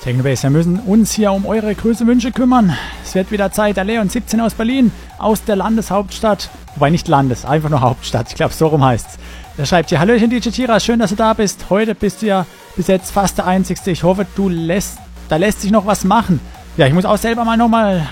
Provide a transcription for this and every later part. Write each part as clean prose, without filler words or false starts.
Technobase, wir müssen uns hier um eure Grüße, Wünsche kümmern. Es wird wieder Zeit. Der Leon 17 aus Berlin, aus der Landeshauptstadt. Wobei nicht Landes, einfach nur Hauptstadt. Ich glaube, so rum heißt's. Der schreibt hier: Hallöchen DJ Tira, schön, dass du da bist. Heute bist du ja bis jetzt fast der Einzigste. Ich hoffe, da lässt sich noch was machen. Ja, ich muss auch selber mal nochmal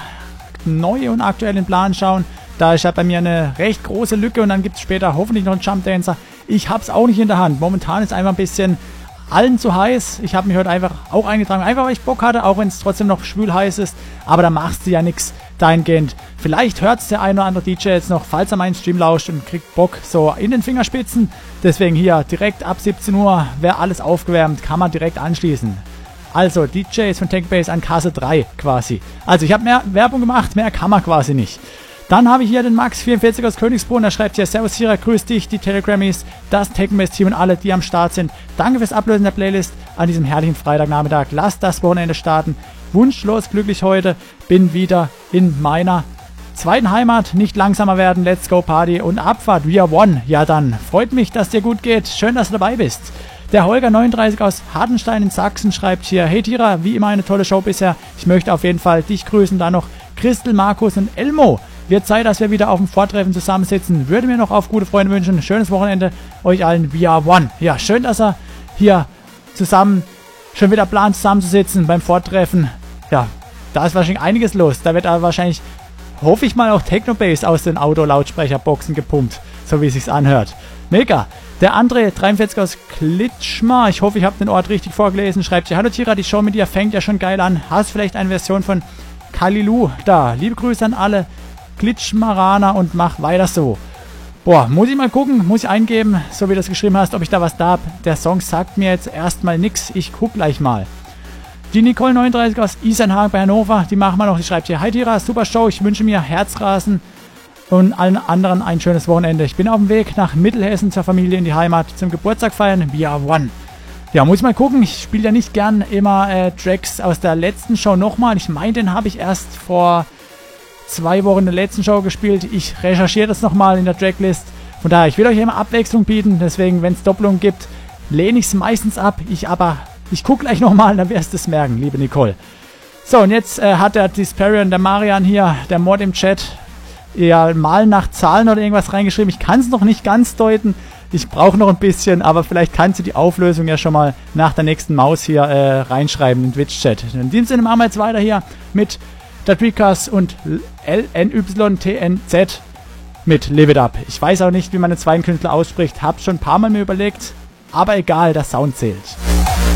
neu und aktuell den Plan schauen. Da ist ja bei mir eine recht große Lücke und dann gibt es später hoffentlich noch einen Jump Dancer. Ich hab's auch nicht in der Hand. Momentan ist einfach ein bisschen allen zu heiß. Ich habe mich heute einfach auch eingetragen, einfach weil ich Bock hatte, auch wenn es trotzdem noch schwül heiß ist. Aber da machst du ja nichts dahingehend. Vielleicht hört es der ein oder andere DJ jetzt noch, falls er meinen Stream lauscht und kriegt Bock so in den Fingerspitzen. Deswegen hier direkt ab 17 Uhr wäre alles aufgewärmt, kann man direkt anschließen. Also DJs von Technobase an Kasse 3 quasi. Also ich habe mehr Werbung gemacht, mehr kann man quasi nicht. Dann habe ich hier den Max44 aus Königsbrunn, der schreibt hier: Servus Tira, grüß dich, die Telegrammies, das Technobase-Team und alle, die am Start sind. Danke fürs Ablösen der Playlist an diesem herrlichen Freitagnachmittag. Lasst das Wochenende starten. Wunschlos glücklich heute. Bin wieder in meiner zweiten Heimat. Nicht langsamer werden. Let's go Party und Abfahrt. We are one. Ja dann. Freut mich, dass dir gut geht. Schön, dass du dabei bist. Der Holger 39 aus Hartenstein in Sachsen schreibt hier: Hey Tira, wie immer eine tolle Show bisher. Ich möchte auf jeden Fall dich grüßen. Dann noch Christel, Markus und Elmo. Wird Zeit, dass wir wieder auf dem Vortreffen zusammensitzen. Würde mir noch auf gute Freunde wünschen. Schönes Wochenende euch allen. We are one. Ja, schön, dass er hier zusammen schon wieder plant, zusammenzusitzen beim Vortreffen. Ja, da ist wahrscheinlich einiges los. Da wird aber wahrscheinlich, hoffe ich mal, auch Technobase aus den Autolautsprecherboxen gepumpt. So wie es sich anhört. Mega. Der André 43 aus Klitschmar, ich hoffe, ich habe den Ort richtig vorgelesen, schreibt hier: Hallo Tira, die Show mit dir fängt ja schon geil an. Hast vielleicht eine Version von Kalilu da? Liebe Grüße an alle Klitschmaraner und mach weiter so. Boah, muss ich mal gucken, muss ich eingeben, so wie du das geschrieben hast, ob ich da was da hab. Der Song sagt mir jetzt erstmal nix, ich guck gleich mal. Die Nicole 39 aus Isernhagen bei Hannover, die machen wir noch, die schreibt hier: Hi Tira, super Show, ich wünsche mir Herzrasen und allen anderen ein schönes Wochenende. Ich bin auf dem Weg nach Mittelhessen zur Familie in die Heimat zum Geburtstag feiern. We are one. Ja, muss ich mal gucken, ich spiele ja nicht gern immer Tracks aus der letzten Show nochmal. Ich meine, den habe ich erst vor 2 Wochen in der letzten Show gespielt. Ich recherchiere das nochmal in der Tracklist. Von daher, ich will euch immer Abwechslung bieten. Deswegen, wenn es Doppelungen gibt, lehne ich es meistens ab. Ich gucke gleich nochmal, dann wirst du es merken, liebe Nicole. So, und jetzt hat der Disparion, der Marian hier, der Mod im Chat, ja, mal nach Zahlen oder irgendwas reingeschrieben. Ich kann es noch nicht ganz deuten. Ich brauche noch ein bisschen, aber vielleicht kannst du die Auflösung ja schon mal nach der nächsten Maus hier reinschreiben in Twitch-Chat. In diesem Sinne machen wir jetzt weiter hier mit Datrikas und LNYTNZ mit Live It Up. Ich weiß auch nicht, wie man den zweiten Künstler ausspricht. Hab's schon ein paar Mal mir überlegt. Aber egal, der Sound zählt.